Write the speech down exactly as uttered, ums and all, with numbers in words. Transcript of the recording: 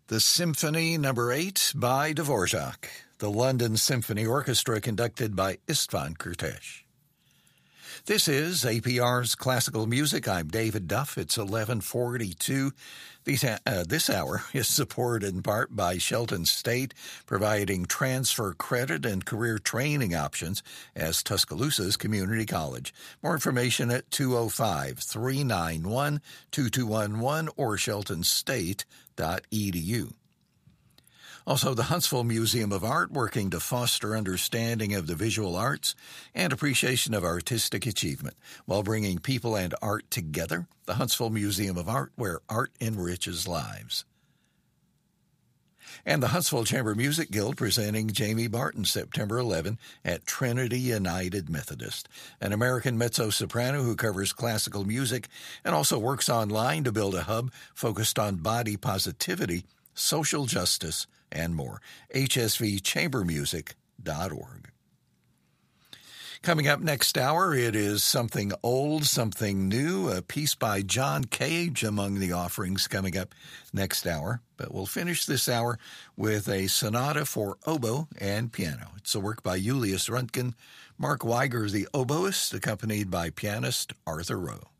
The Symphony Number eight by Dvorak, the London Symphony Orchestra conducted by Istvan Kertész. This is A P R's Classical Music. I'm David Duff. It's eleven forty-two. These, uh, this hour is supported in part by Shelton State, providing transfer credit and career training options as Tuscaloosa's community college. More information at two oh five, three nine one, two two one one or shelton state dot e d u. Also, the Huntsville Museum of Art, working to foster understanding of the visual arts and appreciation of artistic achievement while bringing people and art together. The Huntsville Museum of Art, where art enriches lives. And the Huntsville Chamber Music Guild presenting Jamie Barton September eleventh at Trinity United Methodist, an American mezzo-soprano who covers classical music and also works online to build a hub focused on body positivity, social justice, and more. H S V chamber music dot org. Coming up next hour, it is something old, something new, a piece by John Cage among the offerings coming up next hour. But we'll finish this hour with a sonata for oboe and piano. It's a work by Julius Röntgen, Mark Weiger, the oboist, accompanied by pianist Arthur Rowe.